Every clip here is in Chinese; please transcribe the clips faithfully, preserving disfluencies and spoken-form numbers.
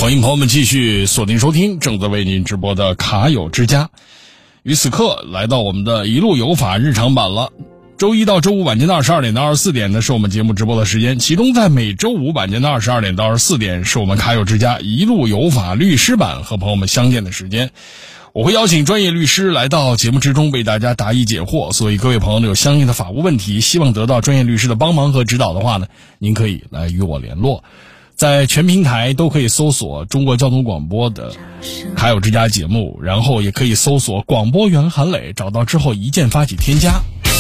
欢迎朋友们继续锁定收听正在为您直播的卡友之家。于此刻来到我们的一路有法日常版了。周一到周五晚间的二十二点到二十四点呢是我们节目直播的时间，其中在每周五晚间的二十二点到二十四点是我们卡友之家一路有法律师版和朋友们相见的时间。我会邀请专业律师来到节目之中为大家答疑解惑，所以各位朋友有相应的法务问题，希望得到专业律师的帮忙和指导的话呢，您可以来与我联络。在全平台都可以搜索中国交通广播的卡友之家节目，然后也可以搜索广播员韩磊，找到之后一键发起添加。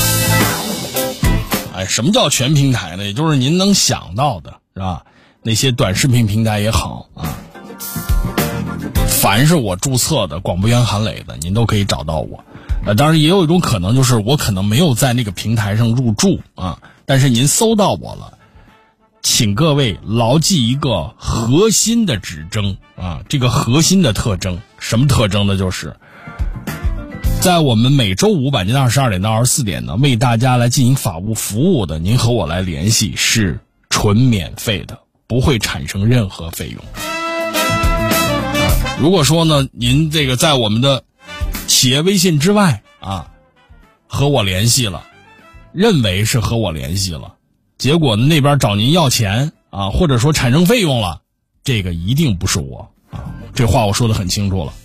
哎，什么叫全平台呢？也就是您能想到的，是吧？那些短视频平台也好啊，凡是我注册的广播员韩磊的，您都可以找到我。呃，当然也有一种可能，就是我可能没有在那个平台上入驻啊，但是您搜到我了。请各位牢记一个核心的指征啊，这个核心的特征，什么特征呢？就是在我们每周五晚间的二十二点到二十四点呢，为大家来进行法务服务的，您和我来联系是纯免费的，不会产生任何费用。如果说呢，您这个在我们的企业微信之外啊，和我联系了，认为是和我联系了。结果呢，那边找您要钱啊，或者说产生费用了，这个一定不是我啊，这话我说得很清楚了。